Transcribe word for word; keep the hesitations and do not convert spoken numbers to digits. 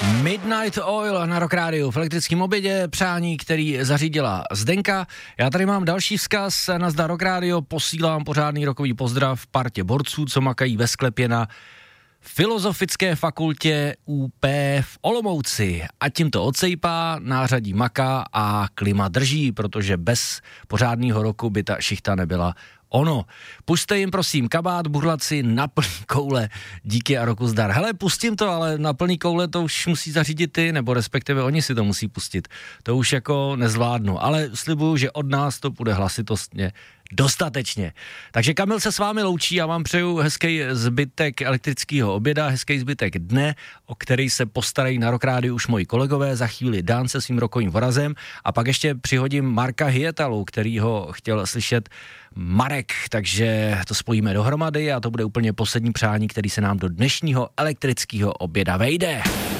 Midnight Oil na Rock Radio v elektrickém obědě, přání, který zařídila Zdenka. Já tady mám další vzkaz na Zdar Rock Radio, posílám pořádný rokový pozdrav partě borců, co makají ve sklepě na Filozofické fakultě U P v Olomouci. A tím to odsejpá, nářadí maká a klima drží, protože bez pořádného roku by ta šichta nebyla ono. Puste jim prosím kabát, burlaci na plný koule, díky a roku zdar. Hele, pustím to, ale na plný koule to už musí zařídit ty, nebo respektive oni si to musí pustit. To už jako nezvládnu, ale slibuju, že od nás to bude hlasitostně dostatečně. Takže Kamil se s vámi loučí a vám přeju hezký zbytek elektrického oběda, hezký zbytek dne, o který se postarají na Rock Radio už moji kolegové, za chvíli Dan se svým rokovým vorazem a pak ještě přihodím Marka Hyetalu, který ho chtěl slyšet Marek, takže to spojíme dohromady a to bude úplně poslední přání, který se nám do dnešního elektrického oběda vejde.